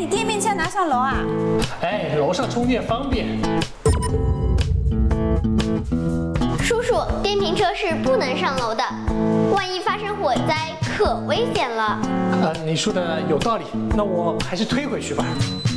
电瓶车拿上楼啊？ 哎，楼上充电方便。 叔叔，电瓶车是不能上楼的，万一发生火灾可危险了。 你说的有道理，那我还是推回去吧。